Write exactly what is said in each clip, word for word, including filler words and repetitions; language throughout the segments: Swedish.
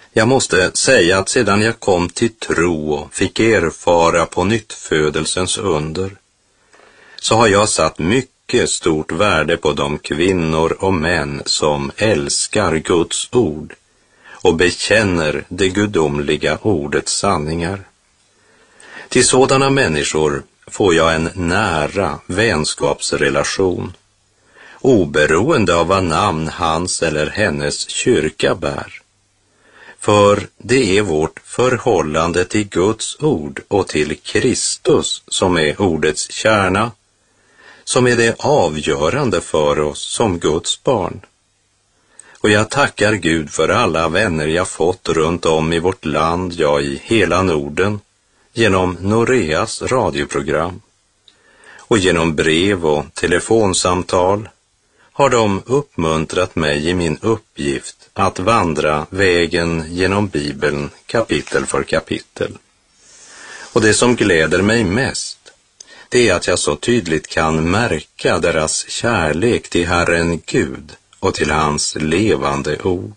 Jag måste säga att sedan jag kom till tro och fick erfara på nyttfödelsens under, så har jag satt mycket stort värde på de kvinnor och män som älskar Guds ord och bekänner det gudomliga ordets sanningar. Till sådana människor får jag en nära vänskapsrelation, oberoende av vad namn hans eller hennes kyrka bär. För det är vårt förhållande till Guds ord och till Kristus som är ordets kärna, som är det avgörande för oss som Guds barn. Och jag tackar Gud för alla vänner jag fått runt om i vårt land, ja i hela Norden, genom Noreas radioprogram. Och genom brev och telefonsamtal har de uppmuntrat mig i min uppgift att vandra vägen genom Bibeln kapitel för kapitel. Och det som gläder mig mest, det är att jag så tydligt kan märka deras kärlek till Herren Gud och till hans levande ord.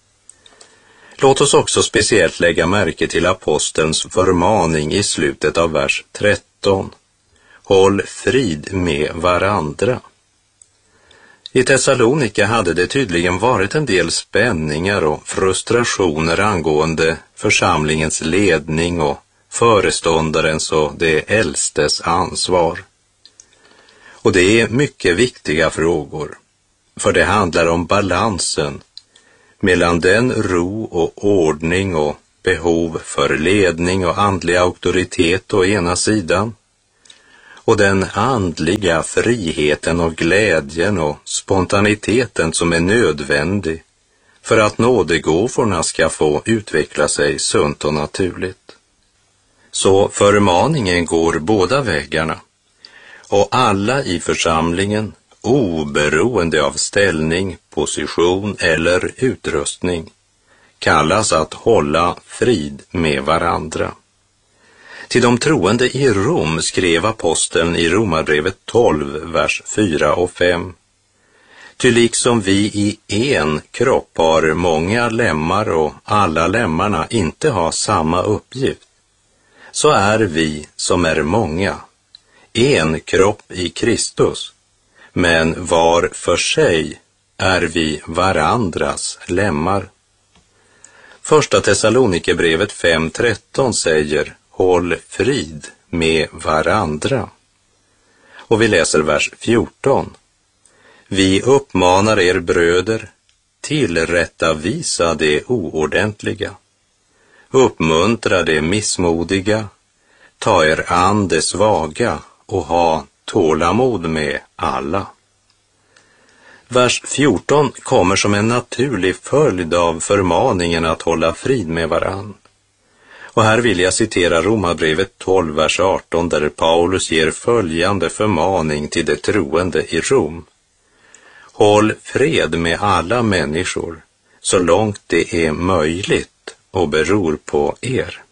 Låt oss också speciellt lägga märke till apostelns förmaning i slutet av vers tretton. Håll frid med varandra. I Thessalonika hade det tydligen varit en del spänningar och frustrationer angående församlingens ledning och föreståndarens och de äldstes ansvar. Och det är mycket viktiga frågor, för det handlar om balansen mellan den ro och ordning och behov för ledning och andlig auktoritet å ena sidan, och den andliga friheten och glädjen och spontaniteten som är nödvändig för att nådegåvorna ska få utveckla sig sunt och naturligt. Så förmaningen går båda vägarna, och alla i församlingen, oberoende av ställning, position eller utrustning, kallas att hålla frid med varandra. Till de troende i Rom skrev aposteln i Romarbrevet tolv, vers fyra och fem. Ty liksom vi i en kropp har många lemmar och alla lemmarna inte har samma uppgift, så är vi som är många en kropp i Kristus, men var för sig är vi varandras lemmar. Första Thessalonikerbrevet fem tretton säger: håll frid med varandra. Och vi läser vers fjorton. Vi uppmanar er bröder, tillrättavisa det oordentliga, uppmuntra det missmodiga, ta er an det svaga och ha tålamod med alla. Vers fjorton kommer som en naturlig följd av förmaningen att hålla frid med varann. Och här vill jag citera Romarbrevet tolv, vers arton, där Paulus ger följande förmaning till de troende i Rom. Håll fred med alla människor, så långt det är möjligt och beror på er.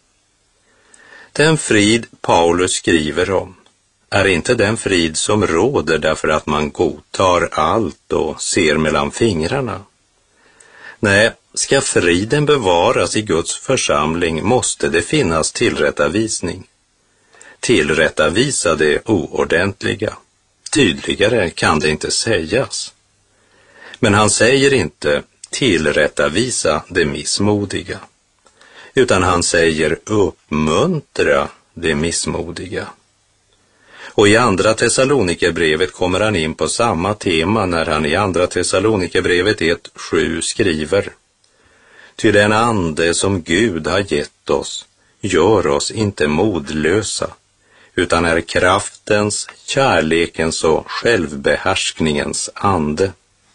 Den frid Paulus skriver om är inte den frid som råder därför att man godtar allt och ser mellan fingrarna. Nej, ska friden bevaras i Guds församling måste det finnas tillrättavisning. Tillrättavisa det oordentliga. Tydligare kan det inte sägas. Men han säger inte tillrättavisa det missmodiga, utan han säger uppmuntra det missmodiga. Och i andra Thessalonikerbrevet kommer han in på samma tema när han i andra Thessalonikerbrevet ett sju skriver: Ty den ande som Gud har gett oss gör oss inte modlösa, utan är kraftens, kärlekens och självbehärskningens ande.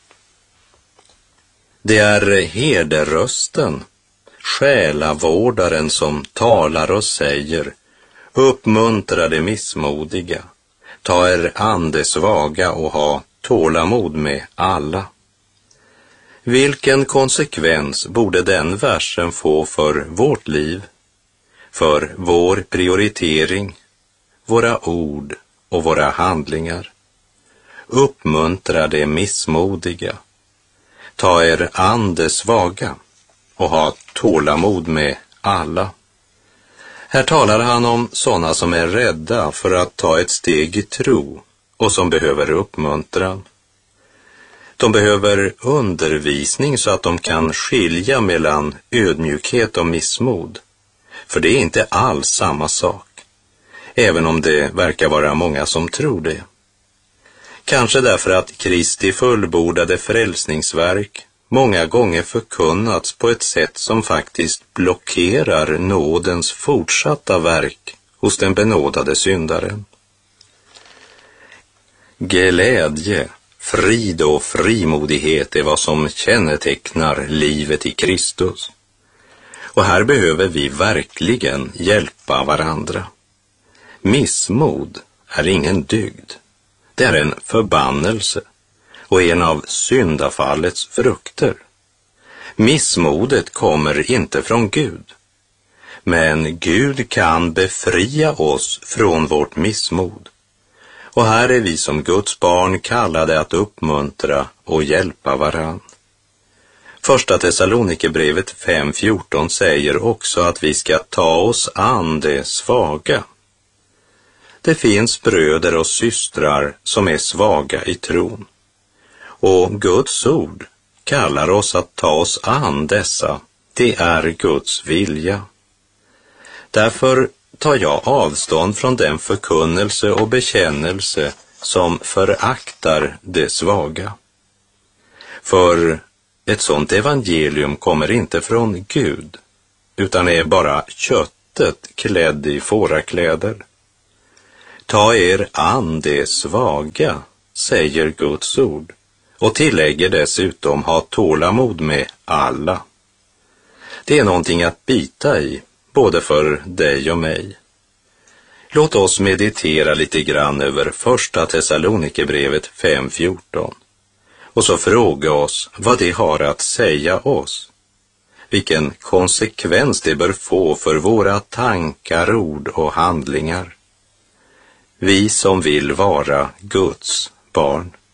Det är herderösten, själavårdaren, som talar och säger: uppmuntra det missmodiga, ta er an det svaga och ha tålamod med alla. Vilken konsekvens borde den versen få för vårt liv, för vår prioritering, våra ord och våra handlingar? Uppmuntra det missmodiga, ta er an det svaga och ha tålamod med alla. Här talar han om sådana som är rädda för att ta ett steg i tro och som behöver uppmuntran. De behöver undervisning så att de kan skilja mellan ödmjukhet och missmod. För det är inte alls samma sak, även om det verkar vara många som tror det. Kanske därför att Kristi fullbordade frälsningsverk många gånger förkunnats på ett sätt som faktiskt blockerar nådens fortsatta verk hos den benådade syndaren. Glädje, frid och frimodighet är vad som kännetecknar livet i Kristus. Och här behöver vi verkligen hjälpa varandra. Missmod är ingen dygd. Det är en förbannelse och en av syndafallets frukter. Missmodet kommer inte från Gud. Men Gud kan befria oss från vårt missmod. Och här är vi som Guds barn kallade att uppmuntra och hjälpa varann. Första Thessalonikerbrevet fem fjorton säger också att vi ska ta oss an det svaga. Det finns bröder och systrar som är svaga i tron. Och Guds ord kallar oss att ta oss an dessa. Det är Guds vilja. Därför tar jag avstånd från den förkunnelse och bekännelse som föraktar det svaga. För ett sådant evangelium kommer inte från Gud, utan är bara köttet klädd i fårakläder. Ta er an det svaga, säger Guds ord, och tillägger dessutom ha tålamod med alla. Det är någonting att bita i, både för dig och mig. Låt oss meditera lite grann över första Thessalonikerbrevet fem fjorton. Och så fråga oss vad det har att säga oss. Vilken konsekvens det bör få för våra tankar, ord och handlingar. Vi som vill vara Guds barn.